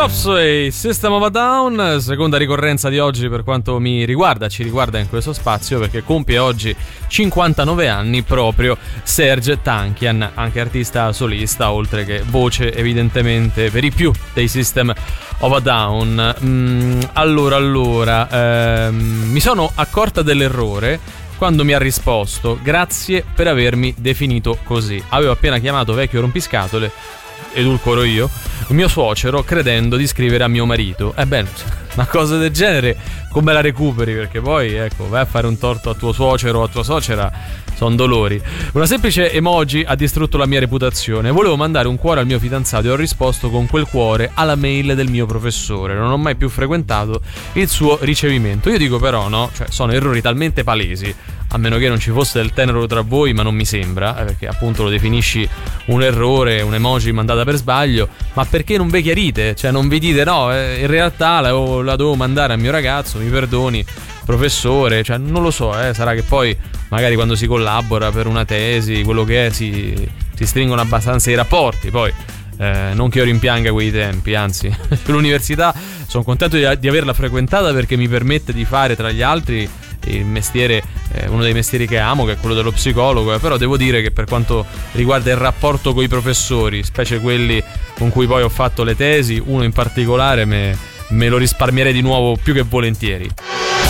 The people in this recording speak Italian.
Chop Suey, System of a Down, seconda ricorrenza di oggi per quanto mi riguarda, ci riguarda in questo spazio, perché compie oggi 59 anni proprio Serj Tankian, anche artista solista, oltre che voce evidentemente per i più dei System of a Down. Allora, mi sono accorta dell'errore quando mi ha risposto: grazie per avermi definito così. Avevo appena chiamato vecchio rompiscatole, edulcoro io, mio suocero, credendo di scrivere a mio marito. Una cosa del genere come la recuperi? Perché poi, ecco, vai a fare un torto a tuo suocero o a tua suocera, sono dolori. Una semplice emoji ha distrutto la mia reputazione. Volevo mandare un cuore al mio fidanzato e ho risposto con quel cuore alla mail del mio professore. Non ho mai più frequentato il suo ricevimento. Io dico però, no, cioè sono errori talmente palesi, a meno che non ci fosse del tenero tra voi, ma non mi sembra, perché appunto lo definisci un errore, un emoji mandata per sbaglio, ma perché non vi chiarite? Cioè non vi dite: no, in realtà la dovevo mandare al mio ragazzo, mi perdoni professore. Cioè non lo so, sarà che poi magari quando si collabora per una tesi, quello che è, si stringono abbastanza i rapporti. Poi non che io rimpianga quei tempi, anzi l'università sono contento di averla frequentata, perché mi permette di fare, tra gli altri, il mestiere, uno dei mestieri che amo, che è quello dello psicologo. Però devo dire che per quanto riguarda il rapporto con i professori, specie quelli con cui poi ho fatto le tesi, uno in particolare me lo risparmierei di nuovo più che volentieri.